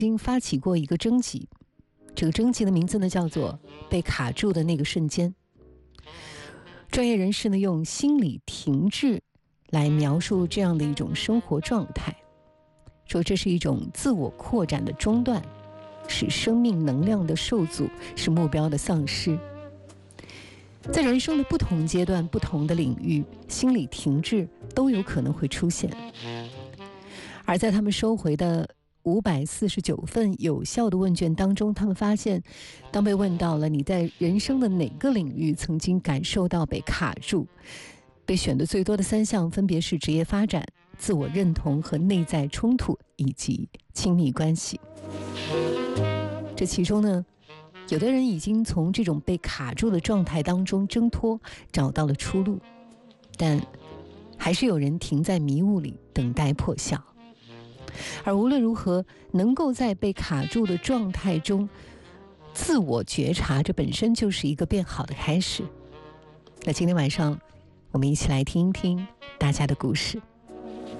经发起过一个征集，这个征集的名字呢叫做被卡住的那个瞬间。专业人士呢用心理停滞来描述这样的一种生活状态，说这是一种自我扩展的中断，是生命能量的受阻，是目标的丧失。在人生的不同阶段、不同的领域，心理停滞都有可能会出现。而在他们收回的549份有效的问卷当中，他们发现，当被问到了你在人生的哪个领域曾经感受到被卡住，被选的最多的3项分别是职业发展、自我认同和内在冲突以及亲密关系。这其中呢，有的人已经从这种被卡住的状态当中挣脱，找到了出路，但还是有人停在迷雾里等待破晓。而无论如何，能够在被卡住的状态中自我觉察，这本身就是一个变好的开始。那今天晚上我们一起来听一听大家的故事。